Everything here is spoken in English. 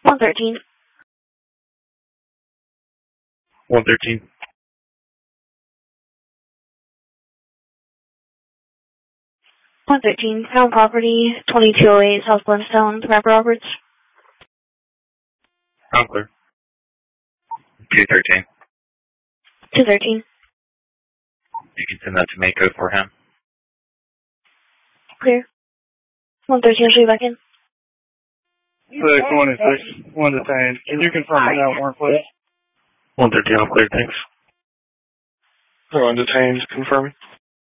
113. 113. 113. Found property, 2208 South Flintstone, Rapper Roberts. I'm clear. 213. 213. You can send that to Mako for him. Clear. 113, I'll show you back in. 126, 1 detained. Can you confirm that warrant, please? 113, I'm clear, thanks. 1 detained, confirming.